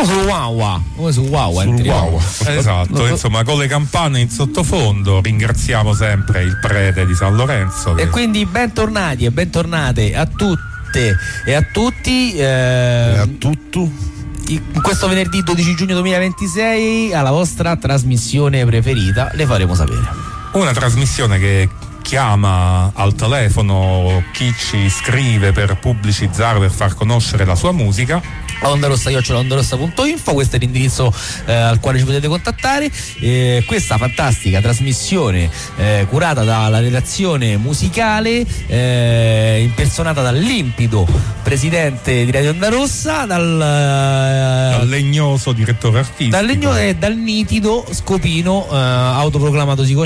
Siamo sul Wawa, come su Wawa, esatto, insomma, con le campane in sottofondo. Ringraziamo sempre il prete di San Lorenzo. E quindi bentornati e bentornate a tutte e a tutti. A tutto. In questo venerdì 12 giugno 2026 alla vostra trasmissione preferita, le faremo sapere. Una trasmissione che chiama al telefono chi ci scrive per pubblicizzare, per far conoscere la sua musica. ondarossa@ondarossa.info, questo è l'indirizzo al quale ci potete contattare. Questa fantastica trasmissione curata dalla redazione musicale, impersonata dal limpido presidente di Radio Onda Rossa, dal legnoso direttore artistico, dal nitido scopino autoproclamato